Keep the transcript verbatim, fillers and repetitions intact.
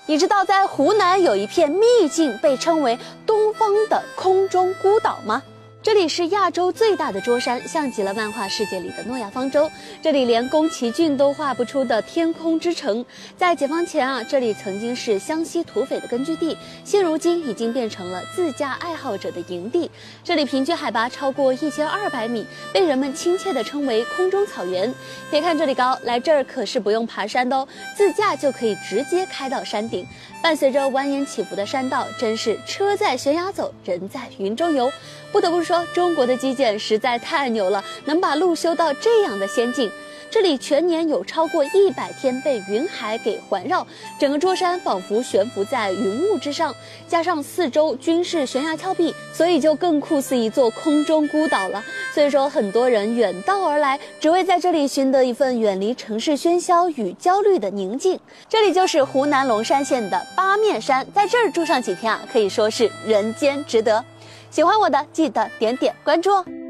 你知道在湖南有一片秘境被称为东方的空中孤岛吗？这里是亚洲最大的桌山，像极了漫画世界里的诺亚方舟。这里连宫崎骏都画不出的天空之城，在解放前啊，这里曾经是湘西土匪的根据地，现如今已经变成了自驾爱好者的营地。这里平均海拔超过一千二百米，被人们亲切地称为空中草原。别看这里高，来这儿可是不用爬山的哦，自驾就可以直接开到山顶。伴随着蜿蜒起伏的山道，真是车在悬崖走，人在云中游。不得不说，中国的基建实在太牛了，能把路修到这样的先进。这里全年有超过一百天被云海给环绕，整个桌山仿佛悬浮在云雾之上，加上四周均是悬崖峭壁，所以就更酷似一座空中孤岛了。所以说，很多人远道而来，只为在这里寻得一份远离城市喧嚣与焦虑的宁静。这里就是湖南龙山县的八面山，在这儿住上几天啊，可以说是人间值得。喜欢我的记得点点关注哦。